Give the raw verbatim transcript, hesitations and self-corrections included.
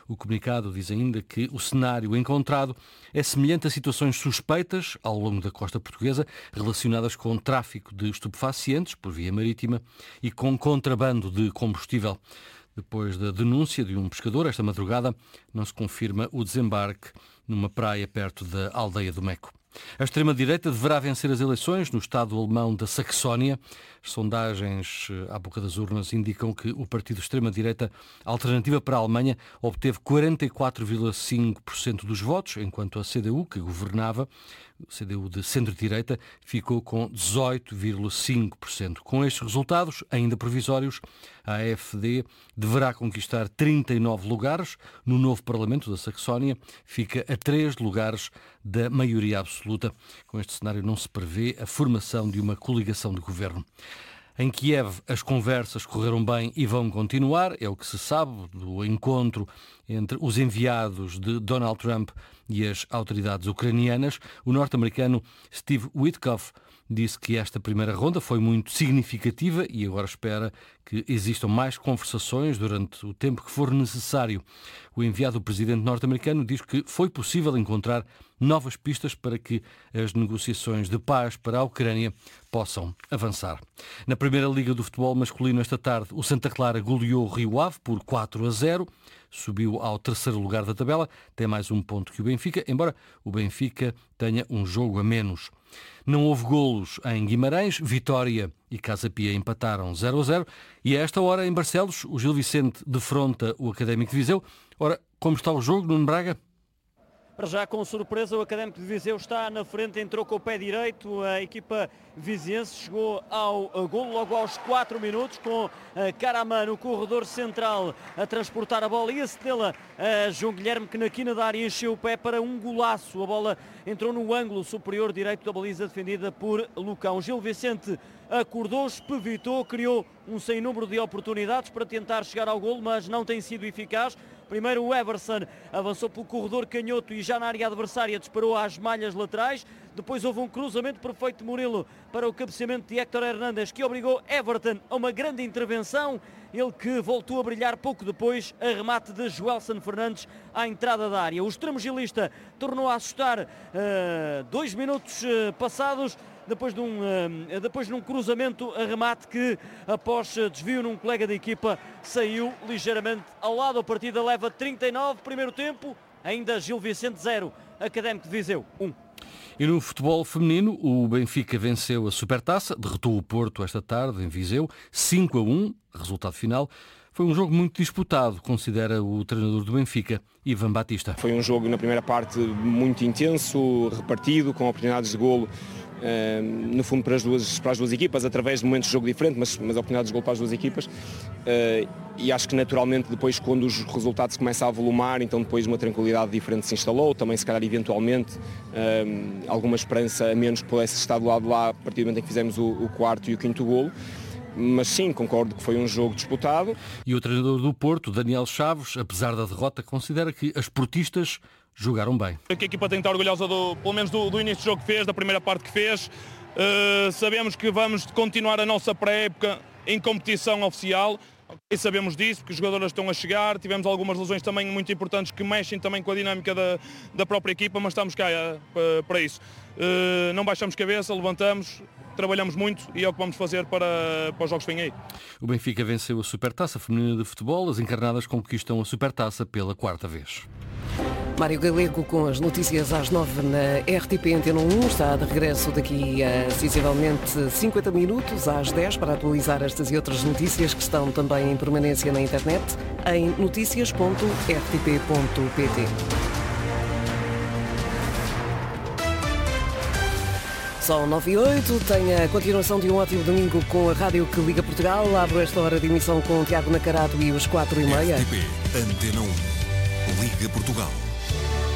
O comunicado diz ainda que o cenário encontrado é semelhante a situações suspeitas ao longo da costa portuguesa relacionadas com tráfico de estupefacientes por via marítima e com contrabando de combustível. Depois da denúncia de um pescador esta madrugada, não se confirma o desembarque numa praia perto da aldeia do Meco. A extrema-direita deverá vencer as eleições no estado alemão da Saxónia. As sondagens à boca das urnas indicam que o partido de extrema-direita Alternativa para a Alemanha obteve quarenta e quatro vírgula cinco por cento dos votos, enquanto a C D U, que governava, o C D U de centro-direita, ficou com dezoito vírgula cinco por cento. Com estes resultados, ainda provisórios, a A F D deverá conquistar trinta e nove lugares no novo Parlamento da Saxónia, fica a três lugares da maioria absoluta. Com este cenário não se prevê a formação de uma coligação de governo. Em Kiev, as conversas correram bem e vão continuar, é o que se sabe do encontro entre os enviados de Donald Trump e as autoridades ucranianas. O norte-americano Steve Witkoff disse que esta primeira ronda foi muito significativa e agora espera que existam mais conversações durante o tempo que for necessário. O enviado do presidente norte-americano diz que foi possível encontrar novas pistas para que as negociações de paz para a Ucrânia possam avançar. Na Primeira Liga do Futebol Masculino esta tarde, o Santa Clara goleou o Rio Ave por quatro a zero, subiu ao terceiro lugar da tabela, tem mais um ponto que o Benfica, embora o Benfica tenha um jogo a menos. Não houve golos em Guimarães, Vitória e Casa Pia empataram zero a zero e a esta hora em Barcelos o Gil Vicente defronta o Académico de Viseu. Ora, como está o jogo, Nuno Braga? Para já, com surpresa, o Académico de Viseu está na frente, entrou com o pé direito, a equipa viziense chegou ao golo logo aos quatro minutos, com Caraman no corredor central a transportar a bola e a cedê-la a João Guilherme, que na quina da área encheu o pé para um golaço. A bola entrou no ângulo superior direito da baliza defendida por Lucão. Gil Vicente acordou, espevitou, criou um sem número de oportunidades para tentar chegar ao golo, mas não tem sido eficaz. Primeiro o Everson avançou pelo corredor canhoto e já na área adversária disparou às malhas laterais. Depois houve um cruzamento perfeito de Murilo para o cabeceamento de Héctor Hernández, que obrigou Everton a uma grande intervenção. Ele que voltou a brilhar pouco depois, a remate de Joelson Fernandes à entrada da área. O extremo gilista tornou a assustar uh, dois minutos uh, passados, depois de, um, uh, depois de um cruzamento a remate que, após desvio num colega da equipa, saiu ligeiramente ao lado. A partida leva trinta e nove, primeiro tempo, ainda Gil Vicente zero, Académico de Viseu um. E no futebol feminino, o Benfica venceu a Supertaça, derrotou o Porto esta tarde em Viseu, cinco a um, resultado final. Foi um jogo muito disputado, considera o treinador do Benfica, Ivan Batista. Foi um jogo na primeira parte muito intenso, repartido, com oportunidades de golo, uh, no fundo para as, duas, para as duas equipas, através de momentos de jogo diferentes, mas, mas oportunidades de golo para as duas equipas. Uh, e acho que naturalmente depois, quando os resultados começam a volumar, então depois uma tranquilidade diferente se instalou, também se calhar eventualmente uh, alguma esperança a menos que pudesse estar do lado de lá a partir do momento em que fizemos o, o quarto e o quinto golo. Mas sim, concordo que foi um jogo disputado. E o treinador do Porto, Daniel Chaves, apesar da derrota, considera que as portistas jogaram bem. A equipa tem que estar orgulhosa, do, pelo menos do, do início do jogo que fez, da primeira parte que fez. Uh, sabemos que vamos continuar a nossa pré-época em competição oficial. E sabemos disso, porque os jogadores estão a chegar, tivemos algumas lesões também muito importantes que mexem também com a dinâmica da, da própria equipa, mas estamos cá uh, para isso. Uh, não baixamos cabeça, levantamos, trabalhamos muito e é o que vamos fazer para, para os jogos que vêm aí. O Benfica venceu a Supertaça Feminina de Futebol, as encarnadas conquistam a Supertaça pela quarta vez. Mário Galego com as notícias às nove na R T P Antena um, está de regresso daqui a sensivelmente cinquenta minutos, às dez, para atualizar estas e outras notícias que estão também em permanência na internet, em noticias ponto r t p ponto p t. São nove e oito, tem a continuação de um ótimo domingo com a rádio que liga Portugal. Abro esta hora de emissão com o Tiago Nacarato e os quatro e meia. R T P Antena um, Liga Portugal.